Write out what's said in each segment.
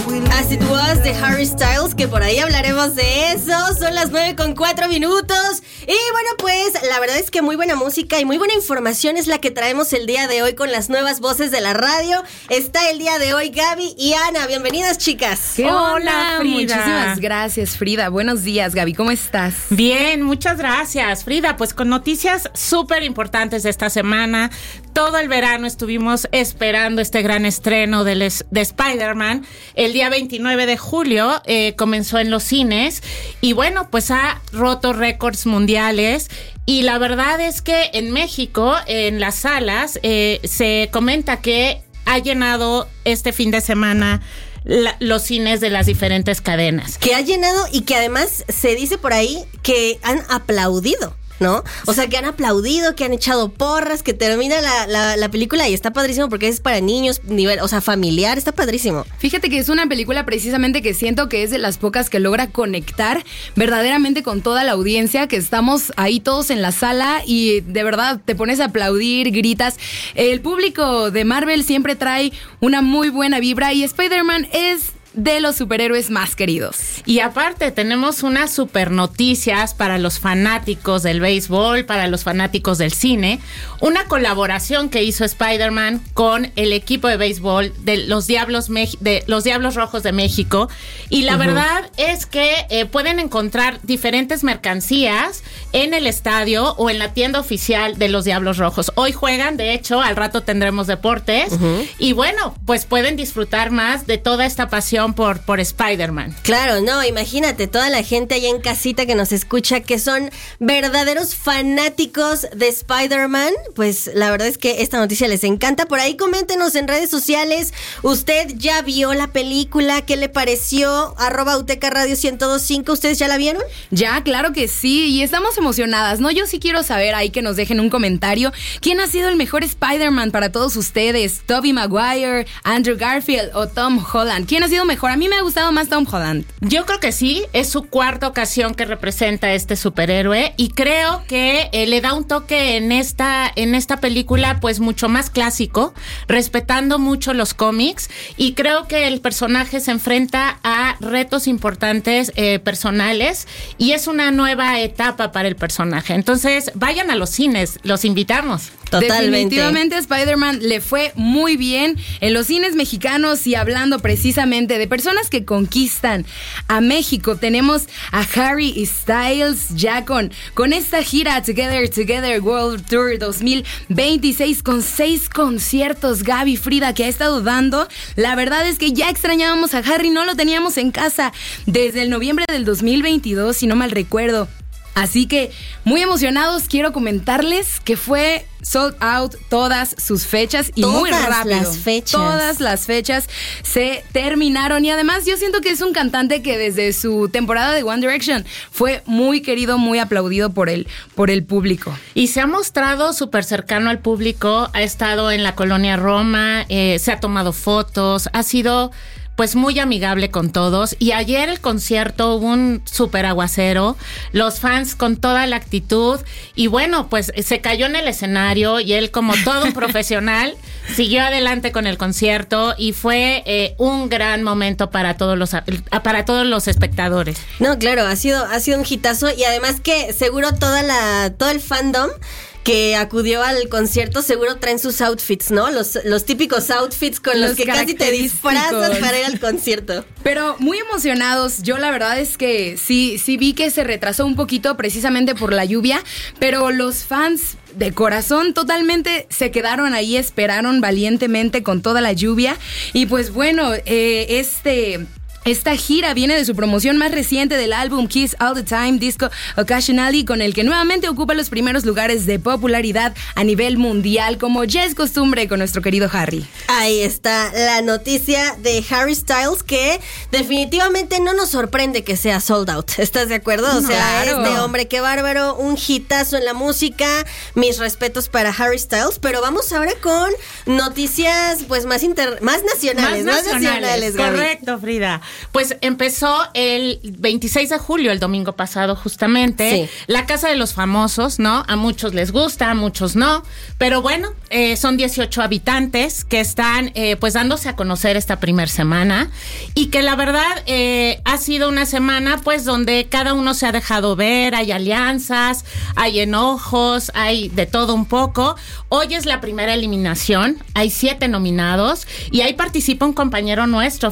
As It Was de Harry Styles, que por ahí hablaremos de eso. Son las 9:04. Y bueno, pues la verdad es que muy buena música y muy buena información es la que traemos el día de hoy con las nuevas voces de la radio. Está el día de hoy Gaby y Ana. Bienvenidas, chicas. Hola, Frida. Muchísimas gracias, Frida. Buenos días, Gaby. ¿Cómo estás? Bien, muchas gracias, Frida. Pues con noticias súper importantes de esta semana. Todo el verano estuvimos esperando este gran estreno de Spider-Man. El día 29 de julio comenzó en los cines y bueno, pues ha roto récords mundiales. Y la verdad es que en México, en las salas, se comenta que ha llenado este fin de semana los cines de las diferentes cadenas. Que ha llenado y que además se dice por ahí que han aplaudido, ¿no? O sea, que han aplaudido, que han echado porras, que termina la película y está padrísimo porque es para niños, nivel, o sea, familiar, está padrísimo. Fíjate que es una película precisamente que siento que es de las pocas que logra conectar verdaderamente con toda la audiencia, que estamos ahí todos en la sala y de verdad te pones a aplaudir, gritas. El público de Marvel siempre trae una muy buena vibra y Spider-Man es de los superhéroes más queridos. Y aparte tenemos unas super noticias para los fanáticos del béisbol, para los fanáticos del cine, una colaboración que hizo Spider-Man con el equipo de béisbol de los Diablos Rojos de México, y la verdad es que pueden encontrar diferentes mercancías en el estadio o en la tienda oficial de los Diablos Rojos. Hoy juegan, de hecho, al rato tendremos deportes, y bueno, pues pueden disfrutar más de toda esta pasión por Spider-Man. Claro, no, imagínate, toda la gente allá en casita que nos escucha, que son verdaderos fanáticos de Spider-Man, pues la verdad es que esta noticia les encanta. Por ahí coméntenos en redes sociales, ¿usted ya vio la película? ¿Qué le pareció? @UTECA Radio 102.5, ¿ustedes ya la vieron? Ya, claro que sí, y estamos emocionadas, ¿no? Yo sí quiero saber ahí que nos dejen un comentario. ¿Quién ha sido el mejor Spider-Man para todos ustedes? ¿Tobey Maguire, Andrew Garfield o Tom Holland? ¿Quién ha sido mejor? A mí me ha gustado más Tom Holland. Yo creo que sí, es su cuarta ocasión que representa a este superhéroe y creo que le da un toque en esta película pues mucho más clásico, respetando mucho los cómics, y creo que el personaje se enfrenta a retos importantes personales y es una nueva etapa para el personaje. Entonces vayan a los cines, los invitamos. Totalmente. Definitivamente Spider-Man le fue muy bien en los cines mexicanos. Y hablando precisamente de personas que conquistan a México, tenemos a Harry Styles ya con esta gira Together World Tour 2026 con 6 conciertos. Gaby, Frida, que ha estado dando. La verdad es que ya extrañábamos a Harry, no lo teníamos en casa desde el noviembre del 2022, si no mal recuerdo. Así que muy emocionados, quiero comentarles que fue sold out todas sus fechas y muy rápido. Todas las fechas se terminaron y además yo siento que es un cantante que desde su temporada de One Direction fue muy querido, muy aplaudido por el público. Y se ha mostrado súper cercano al público, ha estado en la colonia Roma, se ha tomado fotos, ha sido pues muy amigable con todos. Y ayer el concierto hubo un súper aguacero, los fans con toda la actitud, y bueno, pues se cayó en el escenario y él, como todo un profesional, siguió adelante con el concierto y fue un gran momento para todos los espectadores. No, claro, ha sido un hitazo, y además que seguro todo el fandom que acudió al concierto seguro traen sus outfits, ¿no? Los típicos outfits con los que casi te disfrazas para ir al concierto. Pero muy emocionados. Yo la verdad es que sí vi que se retrasó un poquito precisamente por la lluvia, pero los fans de corazón totalmente se quedaron ahí, esperaron valientemente con toda la lluvia. Y pues bueno, esta gira viene de su promoción más reciente del álbum Kiss All the Time, Disco Occasionally, con el que nuevamente ocupa los primeros lugares de popularidad a nivel mundial, como ya es costumbre con nuestro querido Harry. Ahí está la noticia de Harry Styles, que definitivamente no nos sorprende que sea sold out. ¿Estás de acuerdo? O sea, claro. Es de hombre, qué bárbaro, un hitazo en la música. Mis respetos para Harry Styles, pero vamos ahora con noticias pues más nacionales. Gaby. Correcto, Frida. pues empezó el 26 de julio, el domingo pasado justamente, Sí. la Casa de los Famosos, ¿no? A muchos les gusta, a muchos no, pero bueno, son 18 habitantes que están pues dándose a conocer esta primera semana y que la verdad ha sido una semana pues donde cada uno se ha dejado ver, hay alianzas, hay enojos, hay de todo un poco. Hoy es la primera eliminación, hay 7 nominados y ahí participa un compañero nuestro,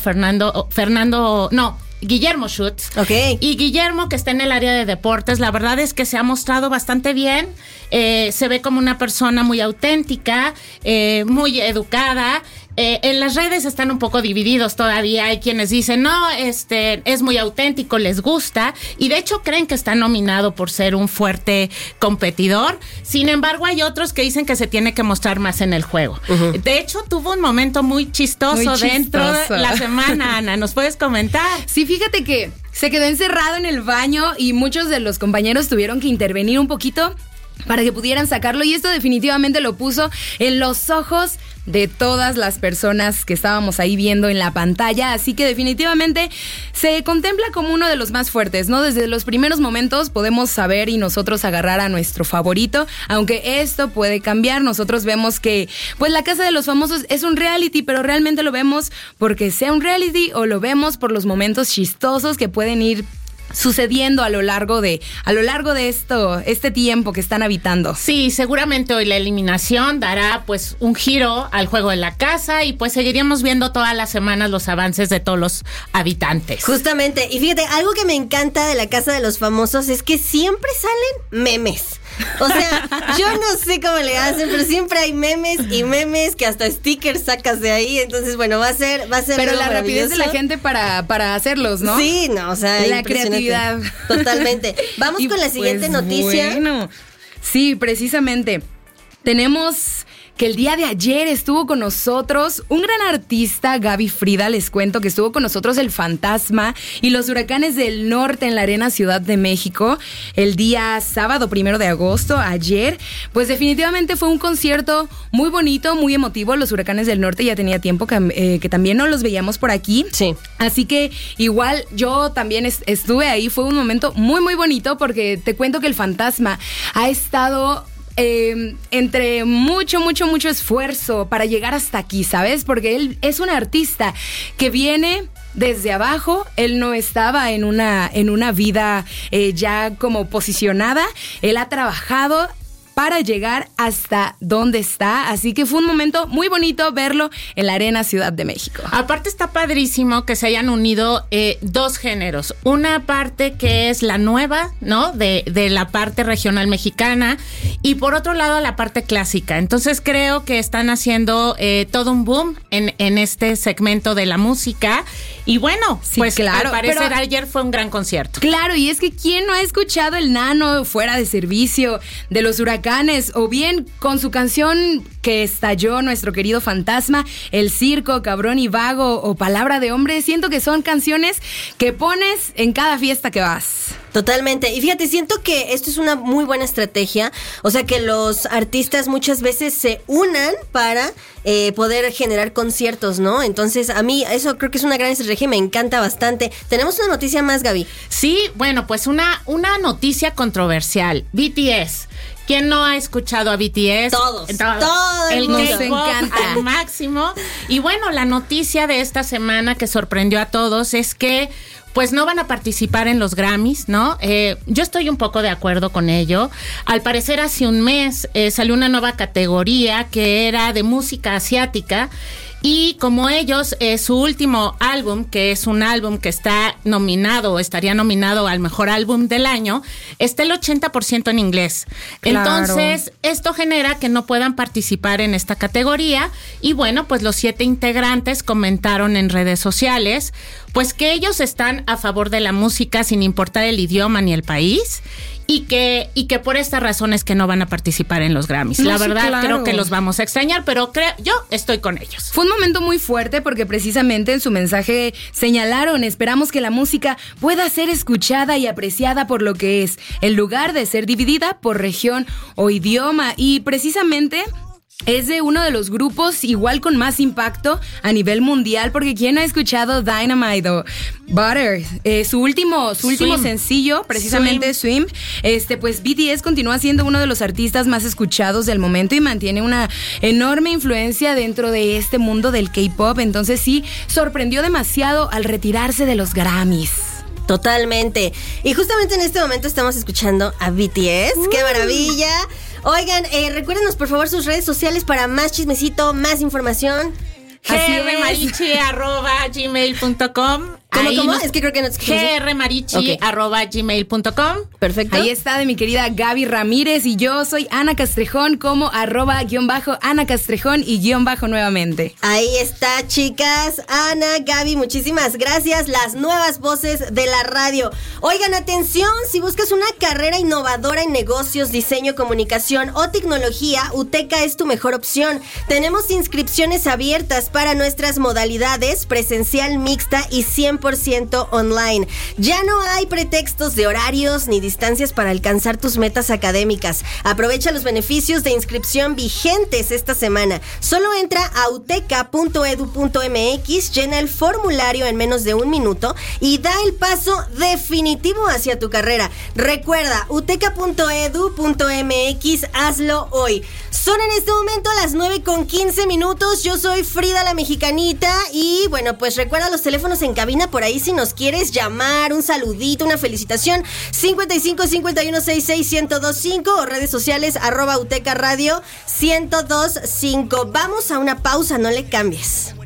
Guillermo Schutz. Ok. Y Guillermo, que está en el área de deportes, la verdad es que se ha mostrado bastante bien. Se ve como una persona muy auténtica, muy educada. En las redes están un poco divididos todavía. Hay quienes dicen, no, es muy auténtico, les gusta. Y de hecho creen que está nominado por ser un fuerte competidor. Sin embargo, hay otros que dicen que se tiene que mostrar más en el juego. Uh-huh. De hecho, tuvo un momento muy chistoso dentro de la semana, Ana. ¿Nos puedes comentar? Sí, fíjate que se quedó encerrado en el baño y muchos de los compañeros tuvieron que intervenir un poquito para que pudieran sacarlo, y esto definitivamente lo puso en los ojos de todas las personas que estábamos ahí viendo en la pantalla, así que definitivamente se contempla como uno de los más fuertes, ¿no? Desde los primeros momentos podemos saber y nosotros agarrar a nuestro favorito, aunque esto puede cambiar. Nosotros vemos que pues la Casa de los Famosos es un reality, pero realmente lo vemos porque sea un reality o lo vemos por los momentos chistosos que pueden ir sucediendo a lo largo de este tiempo que están habitando. Sí, seguramente hoy la eliminación dará pues un giro al juego de la casa y pues seguiríamos viendo todas las semanas los avances de todos los habitantes. Justamente, y fíjate, algo que me encanta de la Casa de los Famosos es que siempre salen memes. O sea, yo no sé cómo le hacen, pero siempre hay memes y memes que hasta stickers sacas de ahí. Entonces, bueno, va a ser. Pero la rapidez de la gente para hacerlos, ¿no? Sí, no, o sea, la creatividad. Totalmente. Vamos con la siguiente noticia. Bueno, sí, precisamente. Tenemos que el día de ayer estuvo con nosotros un gran artista, Gaby Frida. Les cuento que estuvo con nosotros el Fantasma y los Huracanes del Norte en la Arena Ciudad de México el día sábado 1 de agosto, ayer. Pues definitivamente fue un concierto muy bonito, muy emotivo. Los Huracanes del Norte ya tenía tiempo que también no los veíamos por aquí. Sí. Así que igual yo también estuve ahí. Fue un momento muy, muy bonito porque te cuento que el Fantasma ha estado entre mucho esfuerzo para llegar hasta aquí, ¿sabes? Porque él es un artista que viene desde abajo. Él no estaba en una vida ya como posicionada. Él ha trabajado para llegar hasta donde está, así que fue un momento muy bonito verlo en la Arena Ciudad de México. Aparte está padrísimo que se hayan unido 2 géneros, una parte que es la nueva, ¿no? De la parte regional mexicana y por otro lado la parte clásica. Entonces creo que están haciendo todo un boom en este segmento de la música y bueno, sí, pues claro, al parecer ayer fue un gran concierto. Claro, y es que ¿quién no ha escuchado el Nano fuera de servicio de los Huracanes? O bien con su canción que estalló nuestro querido Fantasma, El Circo, Cabrón y Vago o Palabra de Hombre. Siento que son canciones que pones en cada fiesta que vas. Totalmente. Y fíjate, siento que esto es una muy buena estrategia. O sea, que los artistas muchas veces se unan para poder generar conciertos, ¿no? Entonces, a mí eso creo que es una gran estrategia y me encanta bastante. Tenemos una noticia más, Gaby. Sí, bueno, pues una noticia controversial. BTS. ¿Quién no ha escuchado a BTS? Todos. El nos encanta. Al máximo. Y bueno, la noticia de esta semana que sorprendió a todos es que pues no van a participar en los Grammys, ¿no? Yo estoy un poco de acuerdo con ello. Al parecer hace un mes salió una nueva categoría que era de música asiática. Y como ellos, su último álbum, que es un álbum que está nominado o estaría nominado al mejor álbum del año, está el 80% en inglés. Claro. Entonces, esto genera que no puedan participar en esta categoría. Y bueno, pues los 7 integrantes comentaron en redes sociales, pues que ellos están a favor de la música sin importar el idioma ni el país. Y que por estas razones que no van a participar en los Grammys. No, la verdad, sí, claro. Creo que los vamos a extrañar, pero yo estoy con ellos. Fue un momento muy fuerte porque precisamente en su mensaje señalaron: esperamos que la música pueda ser escuchada y apreciada por lo que es, en lugar de ser dividida por región o idioma. Y precisamente es de uno de los grupos igual con más impacto a nivel mundial, porque ¿quién no ha escuchado Dynamite o Butter? Su último sencillo, precisamente Swim. Pues BTS continúa siendo uno de los artistas más escuchados del momento y mantiene una enorme influencia dentro de este mundo del K-pop. Entonces sí, sorprendió demasiado al retirarse de los Grammys. Totalmente. Y justamente en este momento estamos escuchando a BTS. ¡Qué maravilla! Oigan, recuérdenos por favor sus redes sociales para más chismecito, más información. grmarichi@gmail.com. ¿Cómo? Es que creo que no te grmarichi@gmail.com. Perfecto. Ahí está de mi querida Gaby Ramírez y yo soy Ana Castrejón como @_Ana Castrejón y _ nuevamente. Ahí está, chicas. Ana, Gaby, muchísimas gracias. Las nuevas voces de la radio. Oigan, atención, si buscas una carrera innovadora en negocios, diseño, comunicación o tecnología, UTECA es tu mejor opción. Tenemos inscripciones abiertas para nuestras modalidades presencial, mixta y 100% online. Ya no hay pretextos de horarios ni distancias para alcanzar tus metas académicas. Aprovecha los beneficios de inscripción vigentes esta semana. Solo entra a uteca.edu.mx, llena el formulario en menos de 1 minuto y da el paso definitivo hacia tu carrera. Recuerda, uteca.edu.mx, hazlo hoy. Son en este momento las 9:15. Yo soy Frida la Mexicanita y bueno, pues recuerda los teléfonos en cabina por ahí si nos quieres llamar, un saludito, una felicitación, 55 51 66 1025 o redes sociales @UTECA Radio 1025. Vamos a una pausa, no le cambies.